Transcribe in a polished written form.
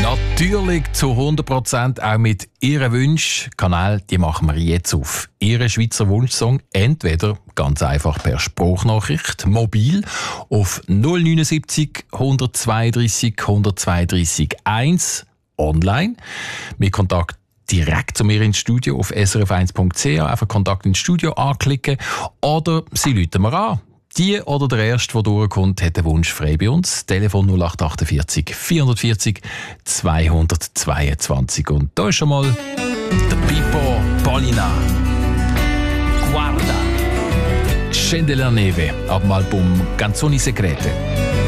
Natürlich zu 100% auch mit Ihren Wünschen. Kanal, die machen wir jetzt auf. Ihren Schweizer Wunschsong entweder ganz einfach per Sprachnachricht, mobil, auf 079 132 132 1, online, mit Kontakt direkt zu mir ins Studio auf srf1.ch, einfach Kontakt ins Studio anklicken oder Sie rufen mir an. Die oder der Erste, der durchkommt, hat den Wunsch frei bei uns. Telefon 0848 440 222. Und da ist schon mal der Pippo Polina. Guarda. Scende la neve ab dem Album Canzoni Secrete.